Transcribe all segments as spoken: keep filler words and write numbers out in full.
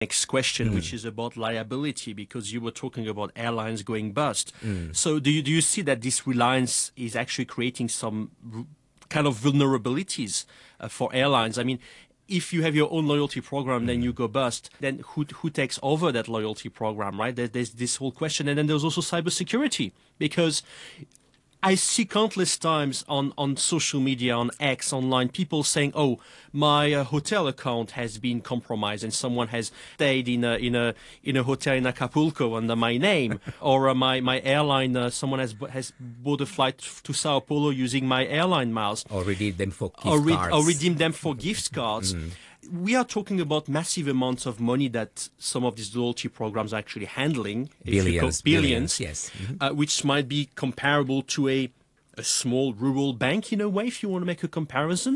next question, Mm. which is about liability, because you were talking about airlines going bust. Mm. So do you do you see that this reliance is actually creating some r- kind of vulnerabilities uh, for airlines? I mean, if you have your own loyalty program, then you go bust. Then who who takes over that loyalty program, right? There, there's this whole question, and then there's also cybersecurity, because I see countless times on, on social media, on X, online, people saying, "Oh, my uh, hotel account has been compromised, and someone has stayed in a in a in a hotel in Acapulco under my name, or uh, my my airline, uh, someone has has bought a flight to Sao Paulo using my airline miles, Or redeem them for gift or, re- cards. or redeem them for gift cards." Mm. We are talking about massive amounts of money that some of these loyalty programs are actually handling. If you Billions, co- billions, billions, yes. Mhm. uh, which might be comparable to a, a small rural bank in a way, if you want to make a comparison.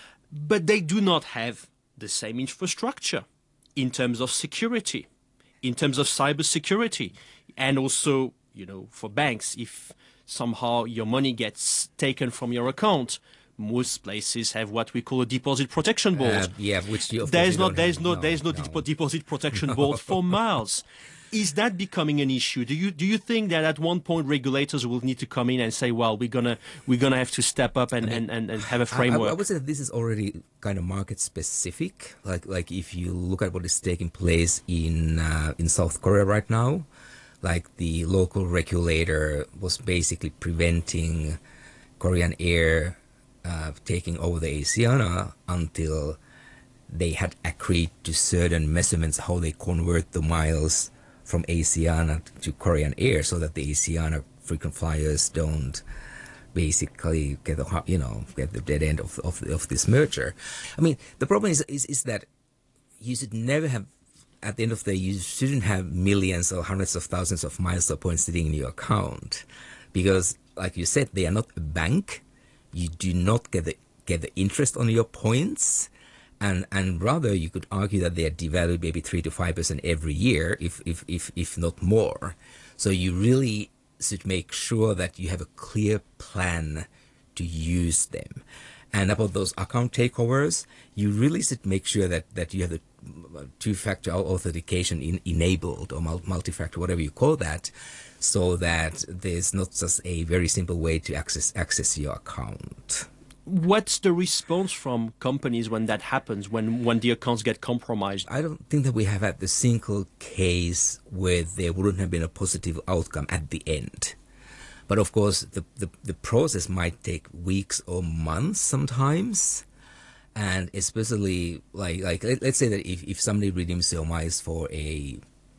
But they do not have the same infrastructure in terms of security, in terms of cybersecurity, and also, you know, for banks, if somehow your money gets taken from your account, most places have what we call a deposit protection board. Uh, yeah, which you, of There's course you no, don't there's have. no, No, there's no, no. depo- deposit protection No. board for miles. Is that becoming an issue? Do you do you think that at one point regulators will need to come in and say, well, we're gonna we're gonna have to step up and, I mean, and, and, and have a I, framework? I would say that this is already kind of market specific. Like like if you look at what is taking place in uh, in South Korea right now, like the local regulator was basically preventing Korean Air uh, taking over the Asiana until they had agreed to certain measurements how they convert the miles from Asiana to Korean Air, so that the Asiana frequent flyers don't basically get the you know get the dead end of of, of this merger. I mean, the problem is, is is that you should never have. At the end of the day, you shouldn't have millions or hundreds of thousands of miles or points sitting in your account, because, like you said, they are not a bank. You do not get the get the interest on your points, and and rather you could argue that they are devalued maybe three to five percent every year, if if if if not more. So you really should make sure that you have a clear plan to use them. And about those account takeovers, you really should make sure that, that you have the two-factor authentication in, enabled, or multi-factor, whatever you call that, so that there's not just a very simple way to access access your account. What's the response from companies when that happens, when, when the accounts get compromised? I don't think that we have had the single case where there wouldn't have been a positive outcome at the end. But of course, the, the, the process might take weeks or months sometimes. And especially, like, like let, let's say that if, if somebody redeems their miles for a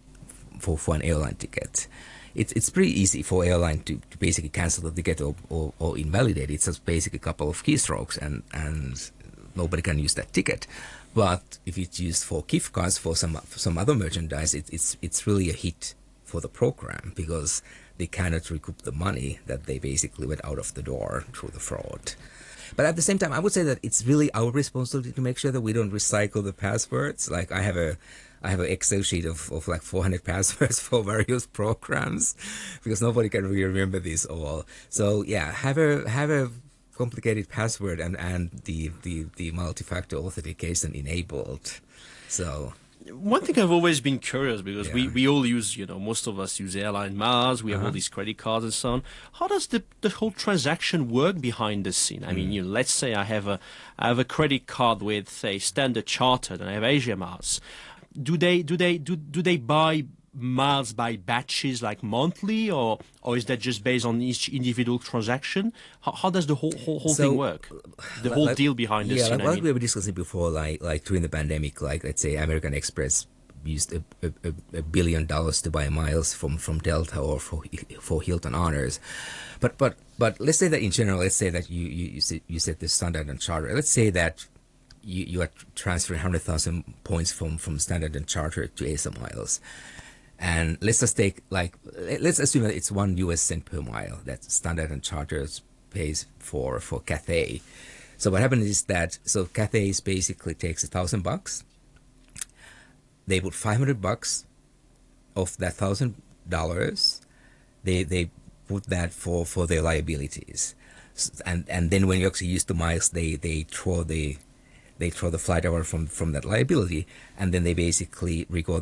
for, for an airline ticket, it's it's pretty easy for airline to, to basically cancel the ticket or, or, or invalidate it. It's just basically a couple of keystrokes, and, and nobody can use that ticket. But if it's used for gift cards for some for some other merchandise, it, it's it's really a hit for the program, because they cannot recoup the money that they basically went out of the door through the fraud. But at the same time, I would say that it's really our responsibility to make sure that we don't recycle the passwords. Like I have a, I have an Excel sheet of, of like four hundred passwords for various programs, because nobody can really remember these all. So yeah, have a have a complicated password and and the the the multi-factor authentication enabled. So. One thing I've always been curious, because Yeah. we, we all use, you know, most of us use airline miles, we have Uh-huh. all these credit cards and so on. How does the, the whole transaction work behind the scene? I mean, Mm. you know, let's say I have a I have a credit card with, say, Standard Chartered, and I have Asia Miles. Do they do they do do they buy miles by batches, like monthly, or or is that just based on each individual transaction? How, how does the whole whole, whole So, thing work? The like- whole like- deal behind the yeah, scene. like, I like mean. we were discussing before, like like during the pandemic, like let's say American Express used a, a, a billion dollars to buy miles from, from Delta or for for Hilton Honors, but but but let's say that in general, let's say that you you you said, you said the Standard and Charter. Let's say that you, you are transferring hundred thousand points from from Standard and Charter to A S A Miles. And let's just take, like, let's assume that it's one U S cent per mile that Standard and Charter pays for, for Cathay. So what happens is that, so Cathay basically takes a thousand bucks. They put five hundred bucks of that thousand dollars. They, they put that for, for their liabilities. And, and then when you actually use the miles, they, they throw the, they throw the flight hour from from that liability, and then they basically record